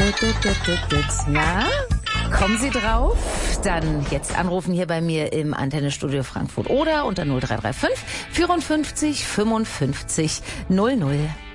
Na, kommen Sie drauf? Dann jetzt anrufen hier bei mir im Antennestudio Frankfurt oder unter 0335 54 55 00.